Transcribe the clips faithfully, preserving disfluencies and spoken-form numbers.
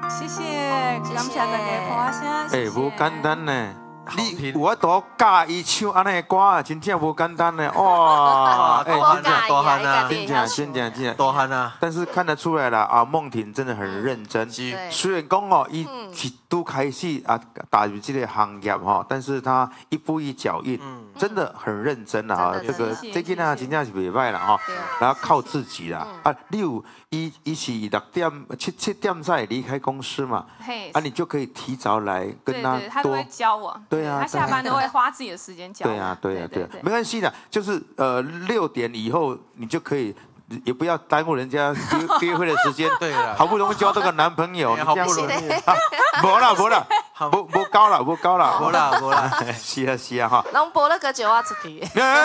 谢谢，感谢大家捧声。 哎，不简单呢。你有法度教伊唱安尼的歌，真正无简单呢。哇， 哎，真正大汉啊， 真正真正真正大汉啊！ 但是看得出来了啊，梦婷真的很认真。虽然讲哦，伊是都开始啊打入这个行业哈，但是他一步一脚印，真的很认真啊。这个这个呢，真正是袂歹啦哈。然后靠自己啦啊，你有伊伊是六点七七点才离开公司嘛，啊，你就可以提早来跟他他都会教我。对啊，他下班都会花自己的时间教我。 对啊，对啊，对啊，没关系的，就是呃六点以后你就可以，也不要耽误人家约约会的时间。 对了， 好不容易交到个男朋友， 好不容易， 无啦无啦，无无高啦无高啦， 无啦无啦， 是啊是啊哈。 拢播那个酒啊出去。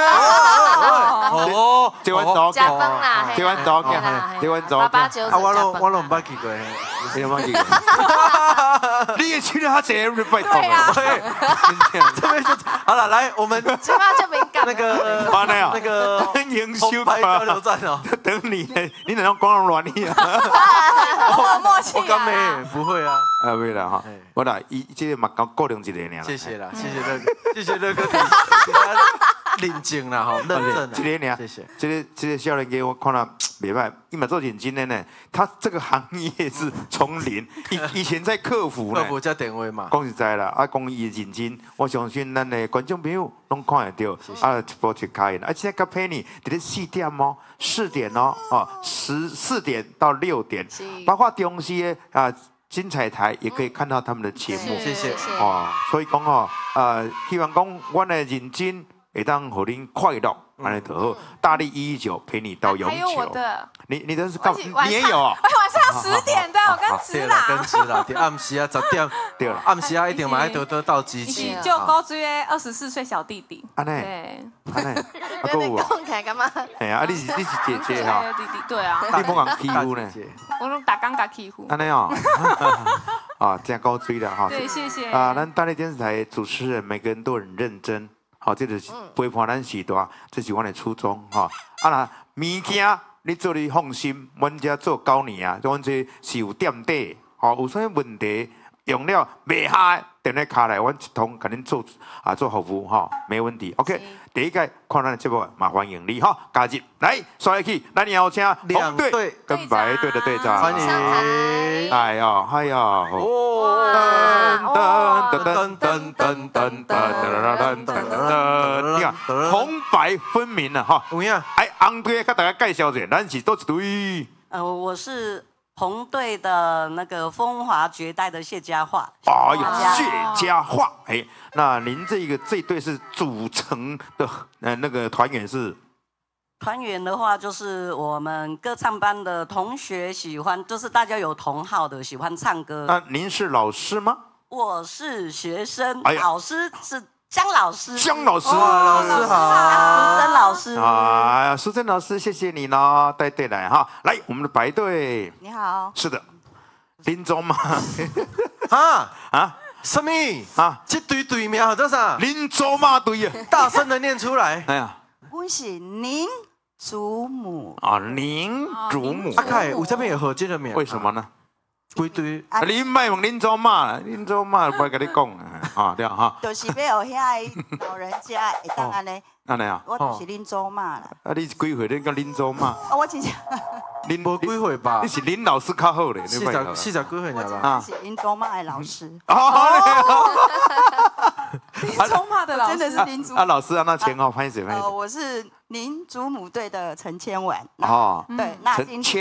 哦，这碗早加分啦， 这碗早嘅，这碗早。 八八九啊，我拢我拢唔捌去过， 你捌去过？你也去了他这样拜托了。 这边就好了，来我们这边就敏感。 那个那个营销交流站哦， 等你，你哪能光乱你啊？ 我默契我刚没不会啊。 啊，没啦哈，我啦，伊这个嘛搞固定一个尔。 谢谢啦，谢谢乐哥，谢谢乐哥，认真啦哈，认真。 一个尔， 谢谢。 这个这个少年家我看了袂歹，伊嘛做认真的呢。他这个行业是从零，以以前在客服呢。 客服加定位嘛。 讲实在啦，啊，讲伊认真，我相信咱的观众朋友拢看得到，啊，一波一开的。啊，现在甲 Penny 伫咧四点哦，四点哦，哦，十四点到六点，包括中视啊。精彩台也可以看到他们的节目， 谢谢哦。所以讲哦，呃，希望讲我的认真会当互恁快乐，安尼就好。大力一一九陪你到永久。 还有我的， 你你的是告，你也有啊？ 哎，晚上十点对，我跟直啦， 跟直啦，暗时啊十点， 对了， 暗时啊一定嘛要得得到机器。 就高追二十四岁小弟弟。 安尼， 对， 安尼，啊个有讲起来干嘛？ 哎呀，啊你是你是姐姐哈？ 弟弟对啊。 你不讲欺负呢？ 我拢打刚甲欺负。 安尼哦。啊，这样高追的哈。 对，谢谢。 啊，咱大力电视台主持人每个人都很认真，好，这就是陪伴咱时代，这是我的初衷哈。啊那物件你做你放心，阮遮做九年啊，阮这是有店底，吼，有啥问题用了袂下，电话卡来，阮一通甲恁做啊做服务哈，没问题。OK， 第一个看咱的节目，麻烦迎你哈，加入来，刷下去，咱邀请红队跟白队的队长， 欢迎。 哎呀，哎呀， 哦， 噔噔噔噔噔噔噔噔噔噔，你看红白分明了哈。 有影， 哎，红队给大家介绍一下，咱是多一队。 呃，我是红队的那个风华绝代的谢家桦。 哎呀，谢家桦，哎，那您这个这队是组成的呃那个团员是？ 团员的话，就是我们歌唱班的同学喜欢，就是大家有同好的喜欢唱歌。 那您是老师吗？ 我是学生， 哎、 老师是姜老师。 姜老师， 哦、老师好。 苏珍老师。 哎呀，苏珍老师，谢谢你呢，带队来哈。来，我们的白队。 你好。 是的，林总嘛。 啊啊， 什么？ 啊， 这队队名叫啥？ 林州嘛队啊。 大声的念出来。 哎呀， 我是您。祖母啊，您祖母。 阿凯，为什么会有这个名？ 为什么呢？ 归队。 啊，你卖问林州嘛，林州嘛，不跟你讲啊，对哈。 就是要有遐老人家会当安尼。 安尼啊？ 我就是林州嘛啦。 啊，你几岁？你讲林州嘛？ 哦，我真正。 林无几岁吧？ 你是林老师较好咧， 四十四十几岁了吧？ 啊，是林州嘛的老师。 哦。 林州嘛的老师， 真的是林祖。 啊，老师啊，那前后拍谁拍谁？ 我是您祖母队的陈千婉。 哦。 对，那今天。